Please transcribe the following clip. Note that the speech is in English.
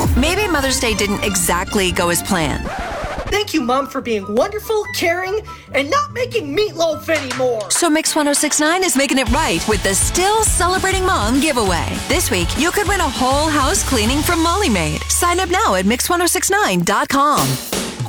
Maybe Mother's Day didn't exactly go as planned. Thank you, Mom, for being wonderful, caring, and not making meatloaf anymore. So Mix 1069 is making it right with the Still Celebrating Mom giveaway. This week, you could win a whole house cleaning from Molly Maid. Sign up now at Mix1069.com.